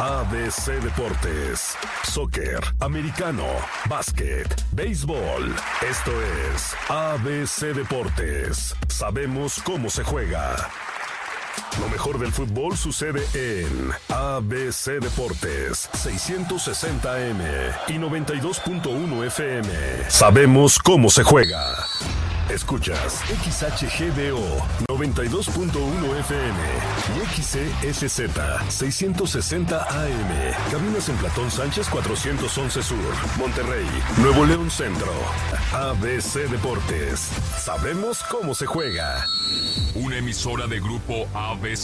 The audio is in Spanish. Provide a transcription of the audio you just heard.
ABC Deportes. Soccer, americano, básquet, béisbol. Esto es ABC Deportes. Sabemos cómo se juega. Lo mejor del fútbol sucede en ABC Deportes, 660 AM y 92.1 FM. Sabemos cómo se juega. Escuchas XHGDO 92.1 FM y XCSZ 660 AM. Cabinas en Platón Sánchez 411 Sur, Monterrey, Nuevo León Centro. ABC Deportes. Sabemos cómo se juega. Una emisora de grupo ABC.